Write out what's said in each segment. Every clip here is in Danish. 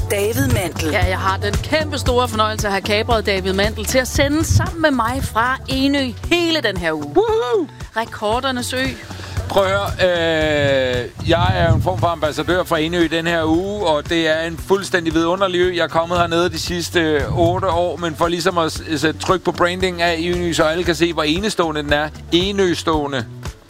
David Mandel. Ja, jeg har den kæmpe store fornøjelse at have kapret David Mandel til at sende sammen med mig fra Enø hele den her uge. Woohoo! Rekordernes ø. Prøv at høre, jeg er en form for ambassadør for Enø den her uge, og det er en fuldstændig vidunderlig ø. Jeg er kommet hernede de sidste 8 år, men for ligesom at sætte tryk på branding af Enø, så alle kan se, hvor enestående den er. Enø-stående.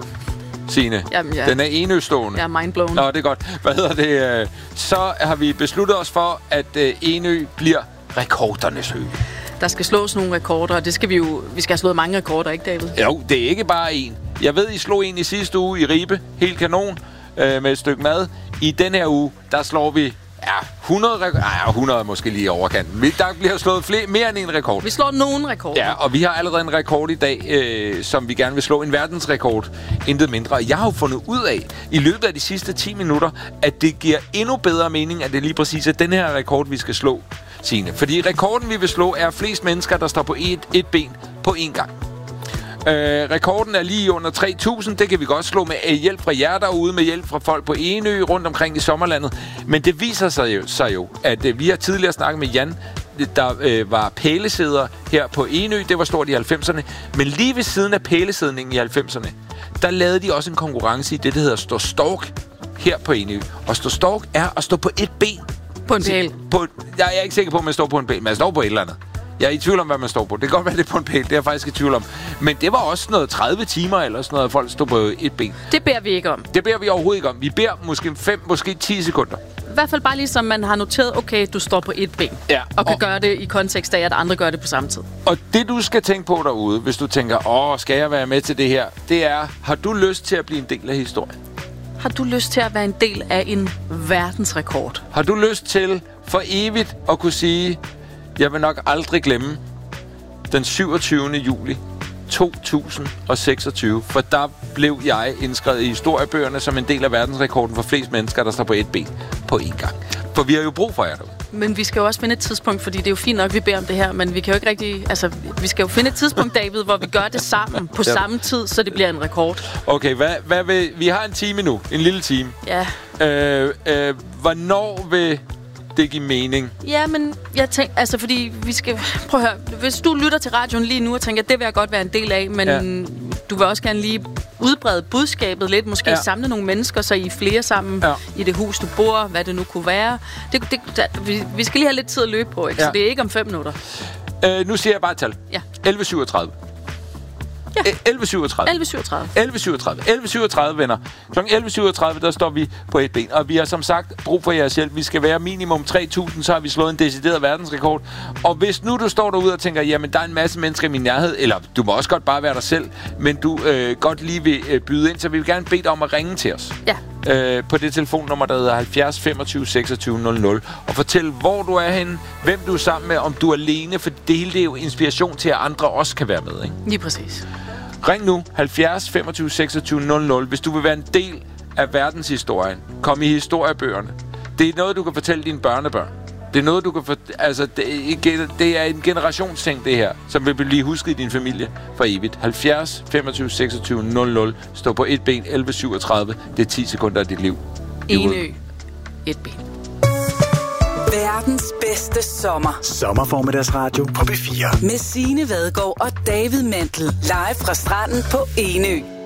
Signe. Jamen, ja. Den er enøstående. Jeg er mindblown. Nå, det er godt. Hvad hedder det? Så har vi besluttet os for, at Enø bliver rekordernes ø. Der skal slås nogle rekorder, og det skal vi skal have slået mange rekorder, ikke David? Jo, det er ikke bare en. Jeg ved, I slog en i sidste uge i Ribe. Helt kanon. Med et stykke mad. I den her uge, der slår vi 100 rekorder. Nej, 100 er måske lige i overkanten. Der bliver slået mere end en rekord. Vi slår nogen rekorder. Ja, og vi har allerede en rekord i dag, som vi gerne vil slå. En verdensrekord. Intet mindre. Jeg har jo fundet ud af, i løbet af de sidste 10 minutter, at det giver endnu bedre mening, at det lige præcis er den her rekord, vi skal slå, Signe. Fordi rekorden, vi vil slå, er flest mennesker, der står på et ben på én gang. Rekorden er lige under 3.000. Det kan vi godt slå med hjælp fra jer derude, med hjælp fra folk på Enø rundt omkring i sommerlandet. Men det viser sig jo, at vi har tidligere snakket med Jan, der var pælesæder her på Enø. Det var stort i 90'erne. Men lige ved siden af pælesædningen i 90'erne, der lavede de også en konkurrence i det, der hedder stå stork her på Enø. Og stå stork er at stå på et ben. På en pæl. Jeg er ikke sikker på, at man står på en pæl, men man står på et eller andet. Jeg er i tvivl om, hvad man står på. Det kan godt være, det er på en pæl. Det er jeg faktisk i tvivl om. Men det var også noget 30 timer eller sådan noget, at folk stod på et ben. Det beder vi ikke om. Det beder vi overhovedet ikke om. Vi beder måske 5, måske 10 sekunder. I hvert fald bare ligesom man har noteret, okay, du står på et ben. Ja. Og kan gøre det i kontekst af, at andre gør det på samme tid. Og det, du skal tænke på derude, hvis du tænker, skal jeg være med til det her? Det er, har du lyst til at blive en del af historien? Har du lyst til at være en del af en verdensrekord? Har du lyst til for evigt at kunne sige, jeg vil nok aldrig glemme den 27. juli 2026, for der blev jeg indskrevet i historiebøgerne som en del af verdensrekorden for flest mennesker, der står på et ben på én gang. For vi har jo brug for jer derude. Men vi skal jo også finde et tidspunkt, fordi det er jo fint nok, vi beder om det her, men vi kan jo ikke rigtig... Altså, vi skal jo finde et tidspunkt, David, hvor vi gør det sammen på samme tid, så det bliver en rekord. Okay, hvad vil... Vi har en time nu. En lille time. Ja. Hvornår vil det give mening? Ja, men jeg tænker... Altså, fordi vi skal... Prøv at høre. Hvis du lytter til radioen lige nu og tænker, det vil jeg godt være en del af, men du vil også gerne lige udbrede budskabet lidt. Måske samle nogle mennesker, så I er flere sammen i det hus, du bor, hvad det nu kunne være. Vi skal lige have lidt tid at løbe på, ikke? Så det er ikke om 5 minutter. Nu siger jeg bare et tal. Ja. 11.37. Ja. 11.37, venner. Kl. 11.37, der står vi på et ben. Og vi har som sagt brug for jeres hjælp. Vi skal være minimum 3.000, så har vi slået en decideret verdensrekord. Og hvis nu du står derude og tænker, jamen der er en masse mennesker i min nærhed, eller du må også godt bare være dig selv, men du godt lige vil byde ind, så vi vil gerne bede dig om at ringe til os. Ja. På det telefonnummer, der hedder 70 25 26 00. Og fortæl, hvor du er henne, hvem du er sammen med, om du er alene, for det hele det er jo inspiration til, at andre også kan være med, ikke? Lige præcis. Ring nu 70 25 26 00, hvis du vil være en del af verdenshistorien. Kom i historiebøgerne. Det er noget, du kan fortælle dine børnebørn. Det er noget, du kan det er en generationsting, det her, som vil blive husket i din familie for evigt. 70 25 26 00. Stå på et ben, 11.37. Det er 10 sekunder af dit liv. Enø. Et ben. Verdens bedste sommer. Sommerformiddagsradio på B4. Med Signe Vadgaard og David Mandel. Live fra stranden på Enø.